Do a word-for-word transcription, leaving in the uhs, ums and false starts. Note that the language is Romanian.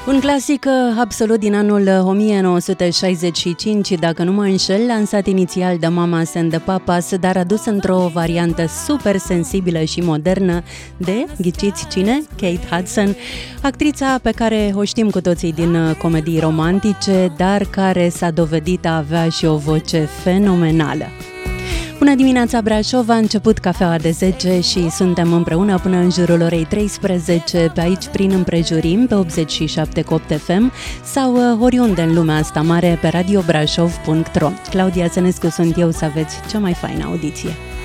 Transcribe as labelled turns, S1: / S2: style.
S1: Un clasic absolut din anul o mie nouă sute șaizeci și cinci, dacă nu mă înșel, lansat inițial de Mamas and the Papas, dar adus într-o variantă super sensibilă și modernă de, ghiciți cine? Kate Hudson, actrița pe care o știm cu toții din comedii romantice, dar care s-a dovedit a avea și o voce fenomenală. Bună dimineața, Brașov, a început Cafeaua de zece și suntem împreună până în jurul orei treisprezece pe aici prin împrejurim pe optzeci și șapte punct opt F M sau oriunde în lumea asta mare pe radio brașov punct ro. Claudia Sănescu sunt eu, să aveți cea mai faină audiție.